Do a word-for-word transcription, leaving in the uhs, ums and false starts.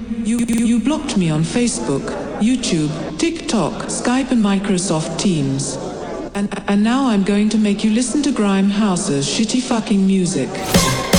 You, you, you blocked me on Facebook, YouTube, TikTok, Skype and Microsoft Teams. And, and now I'm going to make you listen to Grime House's shitty fucking music.